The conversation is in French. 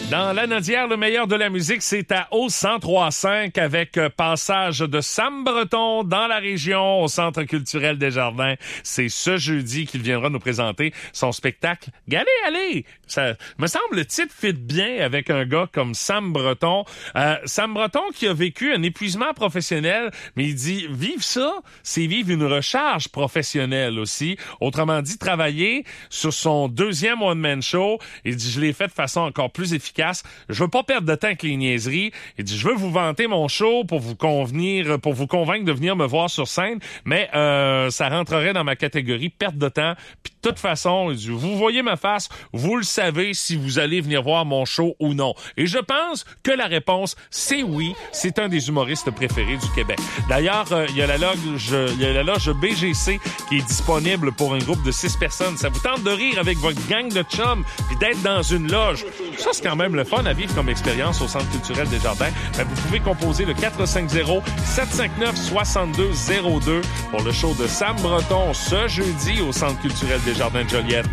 Dans l'Anaudière, le meilleur de la musique, c'est à au 103.5 avec passage de Sam Breton dans la région au Centre culturel des Jardins. C'est ce jeudi qu'il viendra nous présenter son spectacle. Allez! Ça me semble le titre fit bien avec un gars comme Sam Breton. Sam Breton qui a vécu un épuisement professionnel, mais il dit vivre ça, c'est vivre une recharge professionnelle aussi. Autrement dit, travailler sur son deuxième one-man show. Il dit je l'ai fait de façon encore plus efficace. Je veux pas perdre de temps avec les niaiseries. Il dit, je veux vous vanter mon show pour vous convaincre de venir me voir sur scène, mais ça rentrerait dans ma catégorie perte de temps. Puis de toute façon, il dit, vous voyez ma face, vous le savez si vous allez venir voir mon show ou non. Et je pense que la réponse, c'est oui. C'est un des humoristes préférés du Québec. D'ailleurs, il y a la loge BGC qui est disponible pour un groupe de 6 personnes. Ça vous tente de rire avec votre gang de chums puis d'être dans une loge. Ça, c'est quand même le fun à vivre comme expérience au Centre culturel des Jardins. Vous pouvez composer le 450-759-6202 pour le show de Sam Breton ce jeudi au Centre culturel des Jardins de Joliette.